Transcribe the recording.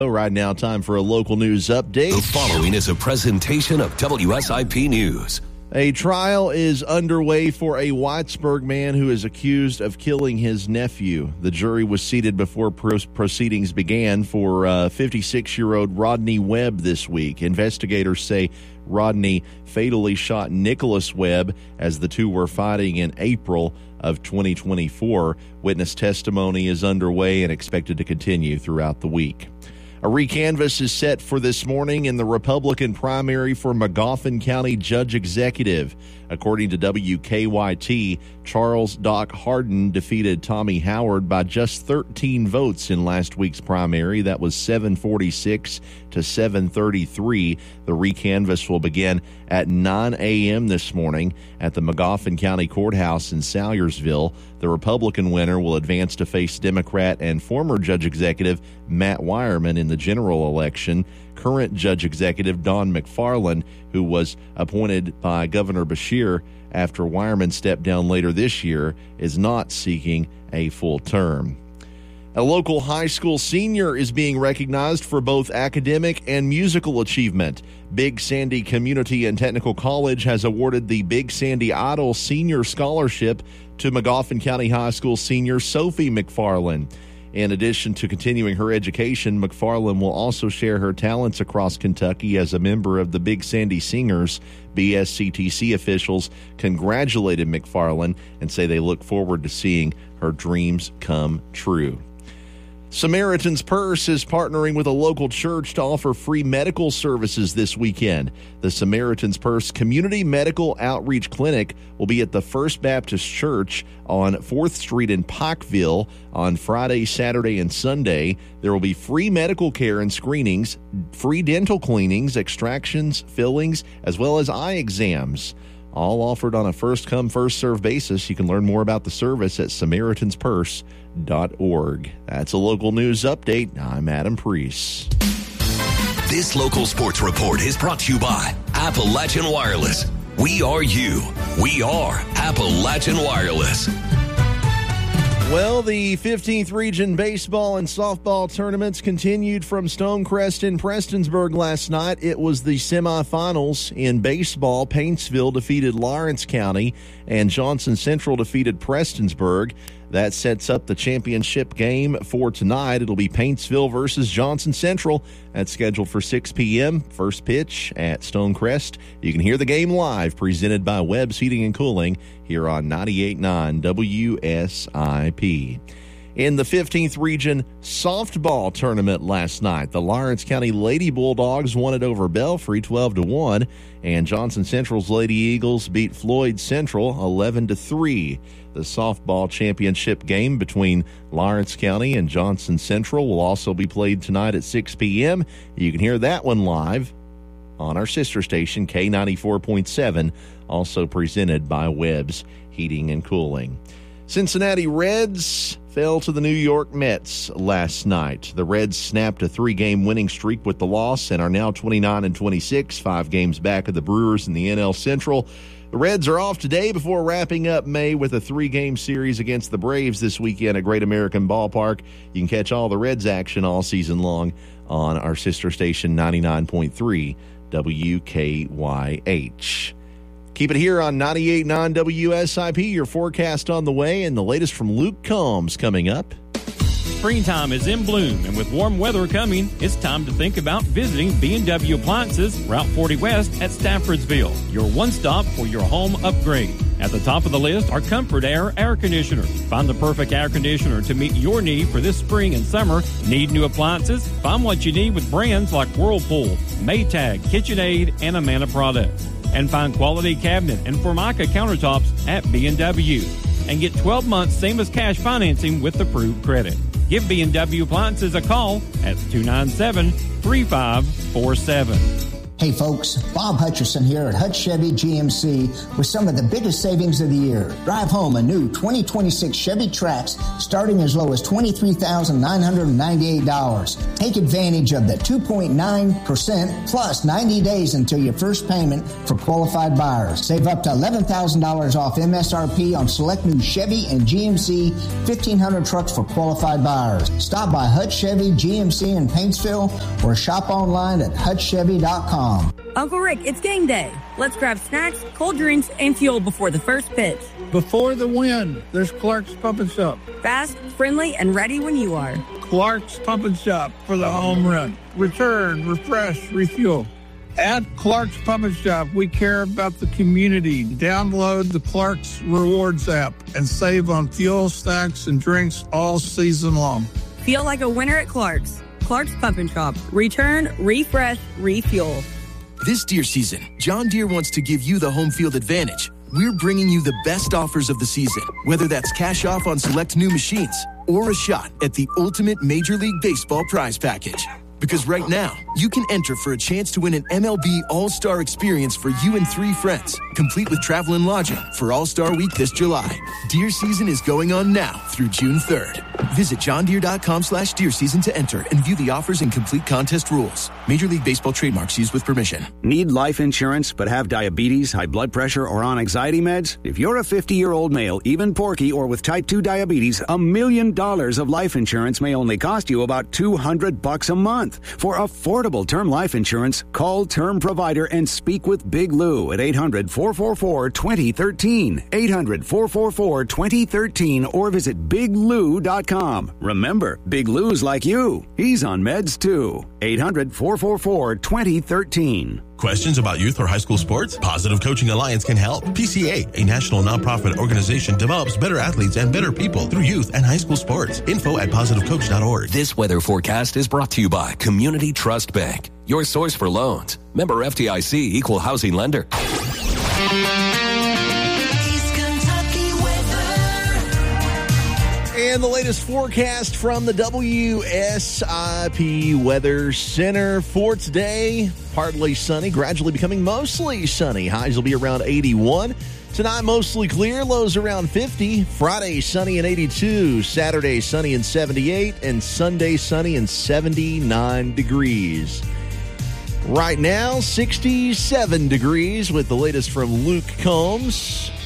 Right now, time for a local news update. The following is a presentation of WSIP News. A trial is underway for a Whitesburg man who is accused of killing his nephew. The jury was seated before proceedings began for 56-year-old Rodney Webb this week. Investigators say Rodney fatally shot Nicholas Webb as the two were fighting in April of 2024. Witness testimony is underway and expected to continue throughout the week. A recanvass is set for this morning in the Republican primary for Magoffin County Judge Executive. According to WKYT, Charles Doc Harden defeated Tommy Howard by just 13 votes in last week's primary. That was 746 to 733. The recanvass will begin at 9 a.m. this morning at the Magoffin County Courthouse in Salyersville. The Republican winner will advance to face Democrat and former Judge Executive Matt Wireman in the general election. Current Judge Executive Don McFarland, who was appointed by Governor Beshear after Wireman stepped down later this year, is not seeking a full term. A local high school senior is being recognized for both academic and musical achievement. Big Sandy Community and Technical College has awarded the Big Sandy Idol Senior Scholarship to Magoffin County High School senior Sophie McFarland. In addition to continuing her education, McFarland will also share her talents across Kentucky as a member of the Big Sandy Singers. BSCTC officials congratulated McFarland and say they look forward to seeing her dreams come true. Samaritan's Purse is partnering with a local church to offer free medical services this weekend. The Samaritan's Purse Community Medical Outreach Clinic will be at the First Baptist Church on 4th Street in Pikeville on Friday, Saturday, and Sunday. There will be free medical care and screenings, free dental cleanings, extractions, fillings, as well as eye exams. All offered on a first-come, first-served basis. You can learn more about the service at SamaritansPurse.org. That's a local news update. I'm Adam Preece. This local sports report is brought to you by Appalachian Wireless. We are you. We are Appalachian Wireless. Well, the 15th Region baseball and softball tournaments continued from Stonecrest in Prestonsburg last night. It was the semifinals in baseball. Paintsville defeated Lawrence County, and Johnson Central defeated Prestonsburg. That sets up the championship game for tonight. It'll be Paintsville versus Johnson Central. That's scheduled for 6 p.m. First pitch at Stonecrest. You can hear the game live, presented by Webb's Heating and Cooling, here on 98.9 WSIP. In the 15th Region softball tournament last night, the Lawrence County Lady Bulldogs won it over Belfry 12-1, and Johnson Central's Lady Eagles beat Floyd Central 11-3. The softball championship game between Lawrence County and Johnson Central will also be played tonight at 6 p.m. You can hear that one live on our sister station, K94.7, also presented by Webb's Heating and Cooling. Cincinnati Reds fell to the New York Mets last night. The Reds snapped a 3-game winning streak with the loss and are now 29-26, 5 games back of the Brewers in the NL Central. The Reds are off today before wrapping up May with a 3-game series against the Braves this weekend at Great American Ballpark. You can catch all the Reds action all season long on our sister station 99.3 WKYH. Keep it here on 98.9 WSIP. Your forecast on the way and the latest from Luke Combs coming up. Springtime is in bloom, and with warm weather coming, it's time to think about visiting B&W Appliances, Route 40 West at Staffordsville, your one-stop for your home upgrade. At the top of the list are Comfort Air air conditioners. Find the perfect air conditioner to meet your need for this spring and summer. Need new appliances? Find what you need with brands like Whirlpool, Maytag, KitchenAid, and Amana products. And find quality cabinet and Formica countertops at B&W. And get 12 months same as cash financing with approved credit. Give B&W Appliances a call at 297-3547. Hey folks, Bob Hutcherson here at Hutch Chevy GMC with some of the biggest savings of the year. Drive home a new 2026 Chevy Trax starting as low as $23,998. Take advantage of the 2.9% plus 90 days until your first payment for qualified buyers. Save up to $11,000 off MSRP on select new Chevy and GMC 1500 trucks for qualified buyers. Stop by Hutch Chevy GMC in Paintsville or shop online at hutchchevy.com. Uncle Rick, it's game day. Let's grab snacks, cold drinks, and fuel before the first pitch. Before the win, there's Clark's Pump and Shop. Fast, friendly, and ready when you are. Clark's Pump and Shop for the home run. Return, refresh, refuel. At Clark's Pump and Shop, we care about the community. Download the Clark's Rewards app and save on fuel, snacks, and drinks all season long. Feel like a winner at Clark's. Clark's Pump and Shop. Return, refresh, refuel. This deer season, John Deere wants to give you the home field advantage. We're bringing you the best offers of the season, whether that's cash off on select new machines or a shot at the ultimate Major League Baseball prize package. Because right now, you can enter for a chance to win an MLB All-Star experience for you and 3 friends, complete with travel and lodging for All-Star Week this July. Deer season is going on now through June 3rd. Visit johndeere.com/deer season to enter and view the offers and complete contest rules. Major League Baseball trademarks used with permission. Need life insurance but have diabetes, high blood pressure, or on anxiety meds? If you're a 50-year-old male, even porky, or with type 2 diabetes, $1 million of life insurance may only cost you about $200 a month. For affordable term life insurance, call Term Provider and speak with Big Lou at 800-444-2013. 800-444-2013 or visit biglou.com. Remember, Big Lou's like you. He's on meds too. 800-444-2013. Questions about youth or high school sports? Positive Coaching Alliance can help. PCA, a national nonprofit organization, develops better athletes and better people through youth and high school sports. Info at positivecoach.org. This weather forecast is brought to you by Community Trust Bank, your source for loans. Member FDIC, equal housing lender. And the latest forecast from the WSIP Weather Center for today. Partly sunny, gradually becoming mostly sunny. Highs will be around 81. Tonight, mostly clear, lows around 50. Friday, sunny and 82. Saturday, sunny and 78. And Sunday, sunny and 79 degrees. Right now, 67 degrees with the latest from Luke Combs.